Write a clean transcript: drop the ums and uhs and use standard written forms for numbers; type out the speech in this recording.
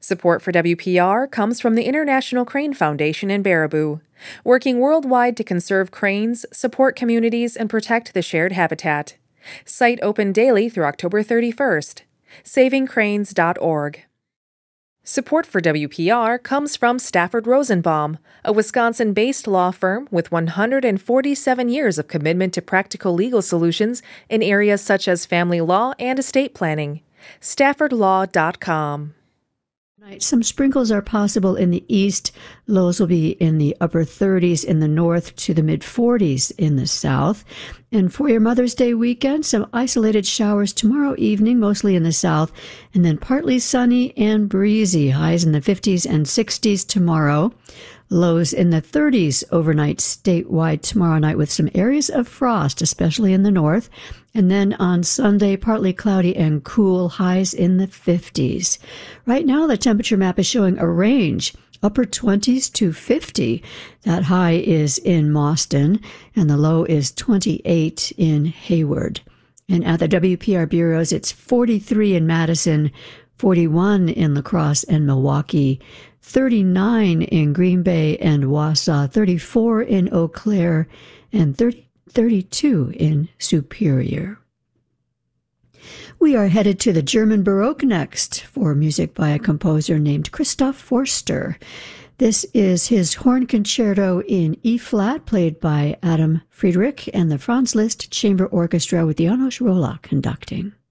Support for WPR comes from the International Crane Foundation in Baraboo, working worldwide to conserve cranes, support communities, and protect the shared habitat. Site open daily through October 31st. SavingCranes.org. Support for WPR comes from Stafford Rosenbaum, a Wisconsin-based law firm with 147 years of commitment to practical legal solutions in areas such as family law and estate planning. StaffordLaw.com. Some sprinkles are possible in the east. Lows will be in the upper 30s in the north to the mid-40s in the south. And for your Mother's Day weekend, some isolated showers tomorrow evening, mostly in the south, and then partly sunny and breezy. Highs in the 50s and 60s tomorrow. Lows in the 30s overnight statewide tomorrow night with some areas of frost, especially in the north. And then on Sunday, partly cloudy and cool, highs in the 50s. Right now, the temperature map is showing a range, upper 20s to 50. That high is in Mauston, and the low is 28 in Hayward. And at the WPR bureaus, it's 43 in Madison, 41 in La Crosse and Milwaukee, 39 in Green Bay and Wausau, 34 in Eau Claire, and 32 in Superior. We are headed to the German Baroque next for music by a composer named Christoph Forster. This is his horn concerto in E-flat, played by Adam Friedrich and the Franz Liszt Chamber Orchestra with Janos Rolla conducting.